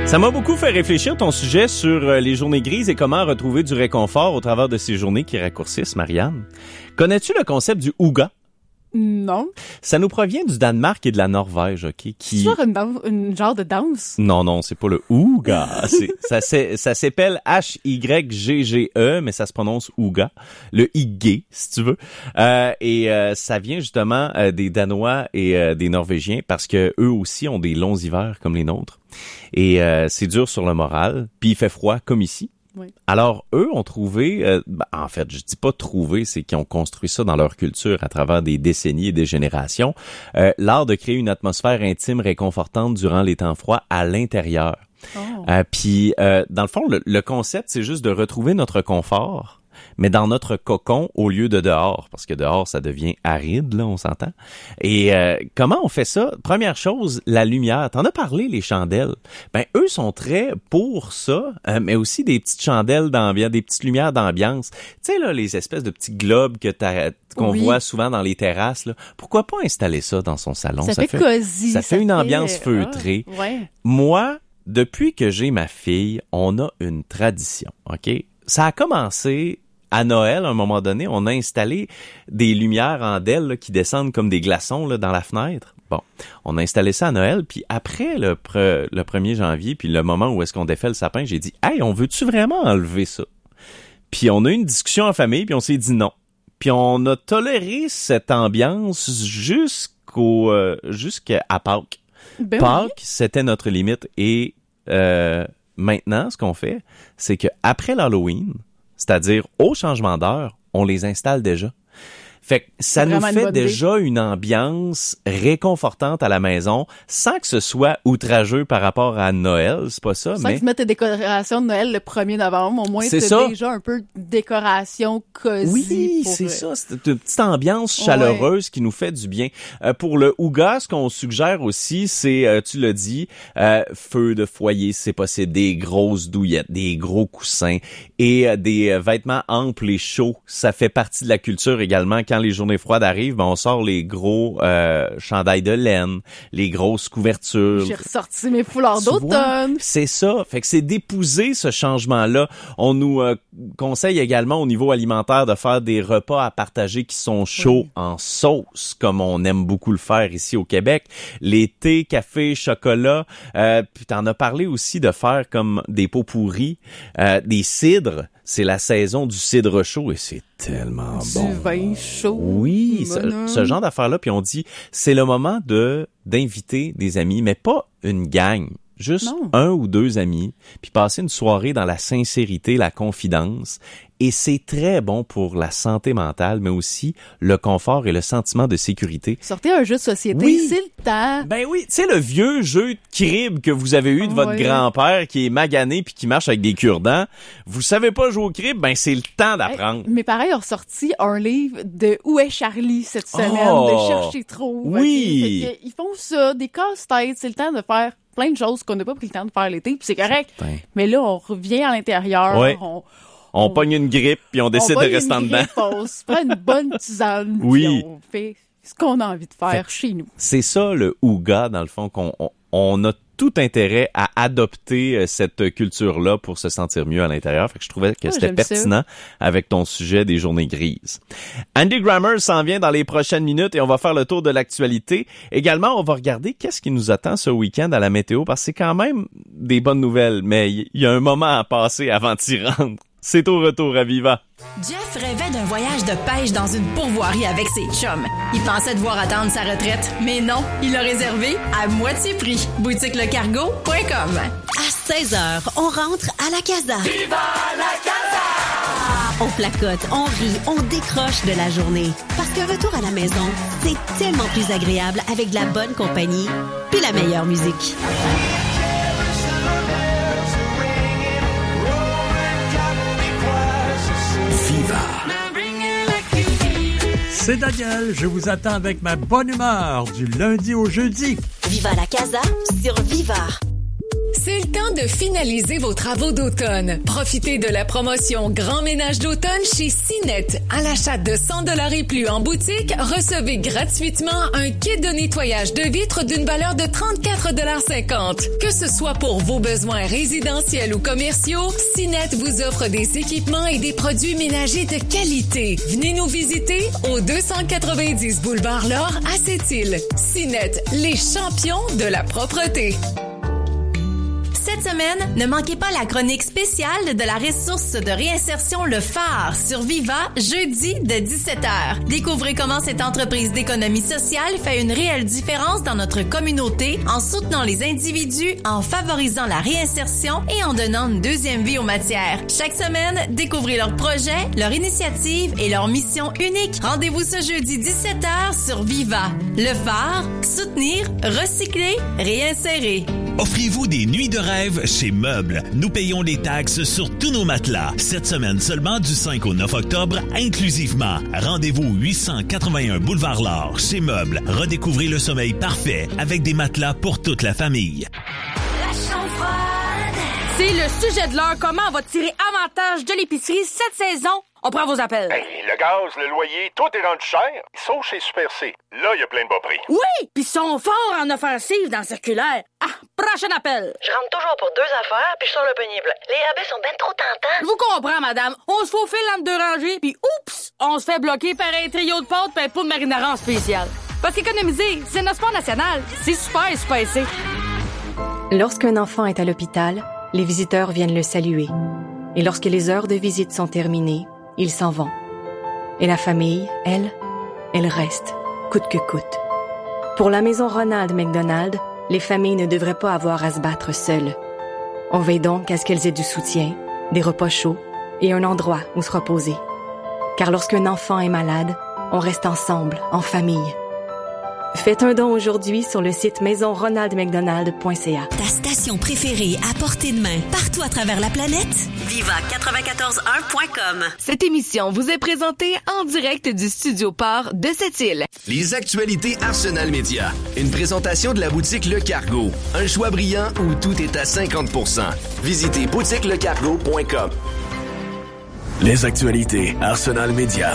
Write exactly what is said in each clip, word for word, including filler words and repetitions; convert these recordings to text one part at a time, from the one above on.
Ça m'a beaucoup fait réfléchir ton sujet sur les journées grises et comment retrouver du réconfort au travers de ces journées qui raccourcissent, Marianne. Connais-tu le concept du hygge? Non. Ça nous provient du Danemark et de la Norvège, OK? Qui... C'est genre une, danse, une genre de danse? Non, non, c'est pas le hygge. c'est, ça, c'est, ça s'appelle H Y G G E, mais ça se prononce hygge. Le hygge, si tu veux. Euh, et euh, ça vient justement euh, des Danois et euh, des Norvégiens parce que eux aussi ont des longs hivers comme les nôtres. Et euh, c'est dur sur le moral. Puis il fait froid comme ici. Oui. Alors, eux ont trouvé, euh, ben, en fait, je dis pas trouver, c'est qu'ils ont construit ça dans leur culture à travers des décennies et des générations, euh, l'art de créer une atmosphère intime réconfortante durant les temps froids à l'intérieur. Oh. Euh, puis, euh, dans le fond, le, le concept, c'est juste de retrouver notre confort, mais dans notre cocon au lieu de dehors, parce que dehors, ça devient aride, là, on s'entend. Et euh, comment on fait ça? Première chose, la lumière. T'en as parlé, les chandelles. Ben, eux sont très pour ça, euh, mais aussi des petites chandelles d'ambiance, des petites lumières d'ambiance. Tu sais, là, les espèces de petits globes que t'as, qu'on oui. voit souvent dans les terrasses, là. Pourquoi pas installer ça dans son salon? Ça, ça fait cosy. Ça, ça fait une fait... ambiance feutrée. Ah, ouais. Moi, depuis que j'ai ma fille, on a une tradition, OK? Ça a commencé... À Noël, à un moment donné, on a installé des lumières en D E L là, qui descendent comme des glaçons là, dans la fenêtre. Bon, on a installé ça à Noël, puis après le, pre- le premier janvier, puis le moment où est-ce qu'on défait le sapin, j'ai dit « Hey, on veut-tu vraiment enlever ça? » Puis on a eu une discussion en famille, puis on s'est dit non. Puis on a toléré cette ambiance jusqu'au euh, jusqu'à Pâques. Ben Pâques, oui. C'était notre limite. Et euh, maintenant, ce qu'on fait, c'est que après l'Halloween, c'est-à-dire, au changement d'heure, on les installe déjà. Fait que ça nous fait déjà idée. Une ambiance réconfortante à la maison sans que ce soit outrageux par rapport à Noël, c'est pas ça, sans mais... que tu mettes tes décorations de Noël le premier novembre, au moins c'est t'as déjà un peu de décoration cosy. Oui, pour... c'est ça, c'est une petite ambiance chaleureuse ouais. qui nous fait du bien. Euh, pour le hygge, ce qu'on suggère aussi, c'est, euh, tu l'as dit, euh, feu de foyer, c'est possible, des grosses douillettes, des gros coussins et euh, des euh, vêtements amples et chauds. Ça fait partie de la culture également. Quand les journées froides arrivent, ben on sort les gros euh, chandails de laine, les grosses couvertures. J'ai ressorti mes foulards d'automne. C'est ça. Fait que c'est d'épouser ce changement-là. On nous euh, conseille également au niveau alimentaire de faire des repas à partager qui sont chauds oui. en sauce, comme on aime beaucoup le faire ici au Québec. Les thés, café, chocolat. Euh, puis t'en as parlé aussi de faire comme des pots pourris, euh, des cidres. C'est la saison du cidre chaud et c'est tellement du bon. Du vin chaud. Oui, ce, ce genre d'affaires-là. Puis on dit, c'est le moment de d'inviter des amis, mais pas une gang. Juste non. un ou deux amis, puis passer une soirée dans la sincérité, la confidence. Et c'est très bon pour la santé mentale, mais aussi le confort et le sentiment de sécurité. Sortez un jeu de société, oui. c'est le temps. Ben oui, tu sais, le vieux jeu de crib que vous avez eu de oh, votre oui. grand-père qui est magané puis qui marche avec des cure-dents. Vous savez pas jouer au crib, ben c'est le temps d'apprendre. Hey, mes parents ont sorti un livre de Où est Charlie cette semaine, oh, de Chercher trop. Oui. Okay? Ils font ça, des casse-têtes, c'est le temps de faire plein de choses qu'on n'a pas pris le temps de faire l'été, puis c'est correct. Certain. Mais là, on revient à l'intérieur, ouais. on... On, on pogne une grippe puis on décide on de rester en dedans. On se prend une bonne tisane oui. puis on fait ce qu'on a envie de faire fait, chez nous. C'est ça le hygge dans le fond qu'on on, on a tout intérêt à adopter cette culture-là pour se sentir mieux à l'intérieur. Fait que je trouvais que oh, c'était pertinent ça. Avec ton sujet des journées grises. Andy Grammer s'en vient dans les prochaines minutes et on va faire le tour de l'actualité. Également, on va regarder qu'est-ce qui nous attend ce week-end à la météo parce que c'est quand même des bonnes nouvelles, mais il y a un moment à passer avant d'y rendre. C'est au retour à Viva. Jeff rêvait d'un voyage de pêche dans une pourvoirie avec ses chums. Il pensait devoir attendre sa retraite, mais non, il l'a réservé à moitié prix. boutique le cargo point com. À seize heures, on rentre à la casa. Viva la casa! On placote, on rit, on décroche de la journée. Parce qu'un retour à la maison, c'est tellement plus agréable avec de la bonne compagnie puis la meilleure musique. C'est Daniel, je vous attends avec ma bonne humeur du lundi au jeudi. Viva la casa sur Viva. C'est le temps de finaliser vos travaux d'automne. Profitez de la promotion Grand Ménage d'automne chez Cinet. À l'achat de cent dollars et plus en boutique, recevez gratuitement un kit de nettoyage de vitres d'une valeur de trente-quatre dollars cinquante. Que ce soit pour vos besoins résidentiels ou commerciaux, Cinet vous offre des équipements et des produits ménagers de qualité. Venez nous visiter au deux cent quatre-vingt-dix boulevard L'Or à Sept-Îles. Cinet, les champions de la propreté. Cette semaine, ne manquez pas la chronique spéciale de la ressource de réinsertion Le Phare sur Viva, jeudi de dix-sept heures. Découvrez comment cette entreprise d'économie sociale fait une réelle différence dans notre communauté en soutenant les individus, en favorisant la réinsertion et en donnant une deuxième vie aux matières. Chaque semaine, découvrez leurs projets, leurs initiatives et leurs missions uniques. Rendez-vous ce jeudi dix-sept heures sur Viva. Le Phare, soutenir, recycler, réinsérer. Offrez-vous des nuits de rêve chez Meubles. Nous payons les taxes sur tous nos matelas. Cette semaine seulement du cinq au neuf octobre inclusivement. Rendez-vous huit cent quatre-vingt-un boulevard L'Or chez Meubles. Redécouvrez le sommeil parfait avec des matelas pour toute la famille. La chambre froide. C'est le sujet de l'heure. Comment on va tirer avantage de l'épicerie cette saison? On prend vos appels. Hey, le gaz, le loyer, tout est rendu cher. Sauf chez Super C. Là, il y a plein de bas prix. Oui! Puis ils sont forts en offensive dans le circulaire. Ah, prochain appel. Je rentre toujours pour deux affaires, puis je sors le panier plein. Les rabais sont ben trop tentants. Je vous comprends, madame. On se faufile entre deux rangées, puis oups! On se fait bloquer par un trio de pâtes pis un pot de marinara en spécial. Parce qu'économiser, c'est notre sport national. C'est super espacé. Lorsqu'un enfant est à l'hôpital, les visiteurs viennent le saluer. Et lorsque les heures de visite sont terminées, ils s'en vont. Et la famille, elle, elle reste, coûte que coûte. Pour la maison Ronald McDonald, les familles ne devraient pas avoir à se battre seules. On veille donc à ce qu'elles aient du soutien, des repas chauds et un endroit où se reposer. Car lorsqu'un enfant est malade, on reste ensemble, en famille. Faites un don aujourd'hui sur le site maison ronald mcdonald point c a. Ta station préférée à portée de main partout à travers la planète? Viva quatre-vingt-quatorze un point com. Cette émission vous est présentée en direct du Studio Port de Sept-Îles. Les actualités Arsenal Média. Une présentation de la boutique Le Cargo. Un choix brillant où tout est à cinquante pour cent. Visitez boutique le cargo point com. Les actualités Arsenal Média.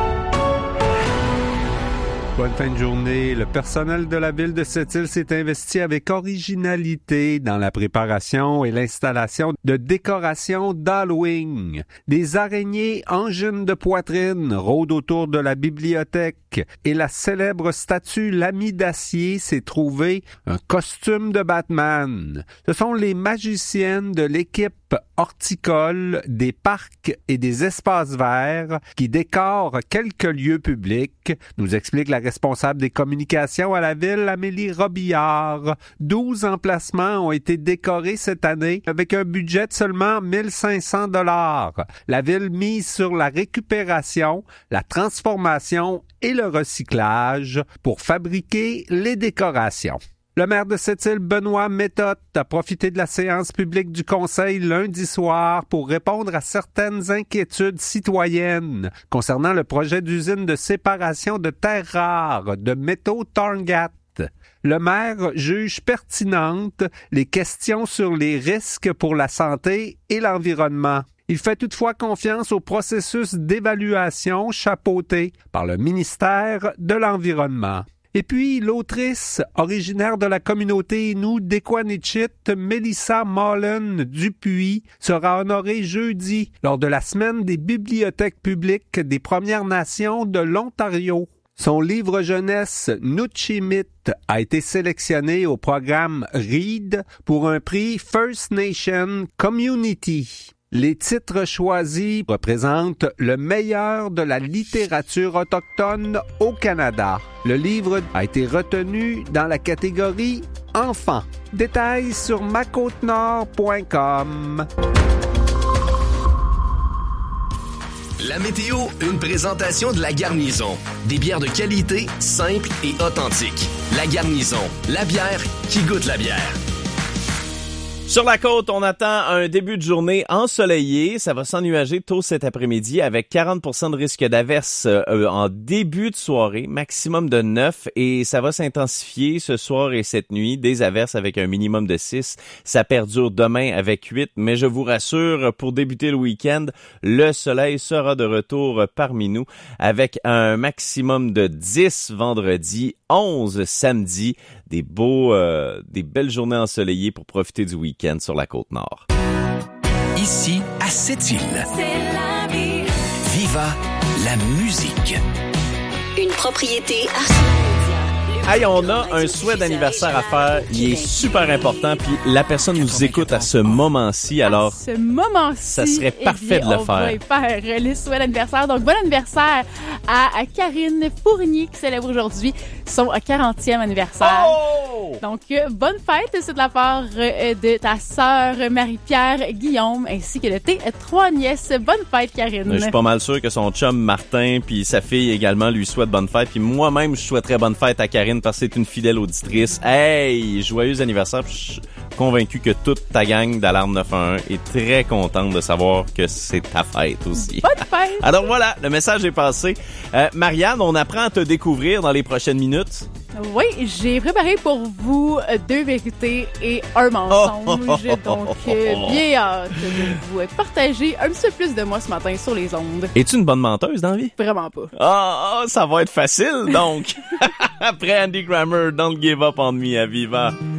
Bonne fin de journée. Le personnel de la ville de Sept-Îles s'est investi avec originalité dans la préparation et l'installation de décorations d'Halloween. Des araignées angines de poitrine rôdent autour de la bibliothèque et la célèbre statue L'Ami d'acier s'est trouvée un costume de Batman. Ce sont les magiciennes de l'équipe horticole des parcs et des espaces verts qui décorent quelques lieux publics, nous explique la responsable des communications à la ville, Amélie Robillard. douze emplacements ont été décorés cette année avec un budget de seulement mille cinq cents dollars. La ville mise sur la récupération, la transformation et le recyclage pour fabriquer les décorations. Le maire de Sept-Îles, Benoît Méthode, a profité de la séance publique du Conseil lundi soir pour répondre à certaines inquiétudes citoyennes concernant le projet d'usine de séparation de terres rares de métaux Torngat. Le maire juge pertinentes les questions sur les risques pour la santé et l'environnement. Il fait toutefois confiance au processus d'évaluation chapeauté par le ministère de l'Environnement. Et puis, l'autrice originaire de la communauté Innu d'Equanichit, Mélissa Mullen Dupuis, sera honorée jeudi lors de la semaine des bibliothèques publiques des Premières Nations de l'Ontario. Son livre jeunesse Nuchimit a été sélectionné au programme Read pour un prix First Nation Community. Les titres choisis représentent le meilleur de la littérature autochtone au Canada. Le livre a été retenu dans la catégorie Enfants. Détails sur ma côte nord point com. La météo, une présentation de La Garnison. Des bières de qualité, simples et authentiques. La Garnison, la bière qui goûte la bière. Sur la côte, on attend un début de journée ensoleillé. Ça va s'ennuager tôt cet après-midi avec quarante pour cent de risque d'averse euh, en début de soirée, maximum de neuf. Et ça va s'intensifier ce soir et cette nuit. Des averses avec un minimum de six. Ça perdure demain avec huit. Mais je vous rassure, pour débuter le week-end, le soleil sera de retour parmi nous avec un maximum de dix vendredi, onze samedi. Des beaux, euh, des belles journées ensoleillées pour profiter du week-end sur la Côte-Nord. Ici, à Sept-Îles. C'est la vie. Viva la musique. Une propriété Arsenal. Hey, on a un souhait d'anniversaire à faire. Il est super important. Puis la personne nous écoute à ce moment-ci. Alors, à ce moment-ci, ça serait parfait eh bien, de le on faire. On va faire les souhaits d'anniversaire. Donc, bon anniversaire à, à Karine Fournier qui célèbre aujourd'hui son quarantième anniversaire. Oh! Donc, euh, bonne fête. C'est de la part euh, de ta sœur Marie-Pierre Guillaume ainsi que de tes trois nièces. Bonne fête, Karine. Je suis pas mal sûr que son chum Martin puis sa fille également lui souhaitent bonne fête. Puis moi-même, je souhaiterais bonne fête à Karine parce que c'est une fidèle auditrice. Hey! Joyeux anniversaire. Puis je suis convaincu que toute ta gang d'Alarme neuf un un est très contente de savoir que c'est ta fête aussi. Bonne fête! Alors voilà, le message est passé. Euh, Marianne, on apprend à te découvrir dans les prochaines minutes. Oui, j'ai préparé pour vous deux vérités et un mensonge. Oh, oh, oh, donc, oh, oh, euh, oh. bien hâte de vous partager un petit peu plus de moi ce matin sur les ondes. Es-tu une bonne menteuse dans la vie? Vraiment pas. Ah, oh, ça va être facile, donc. Après Andy Grammer, Don't Give Up on Me à Viva.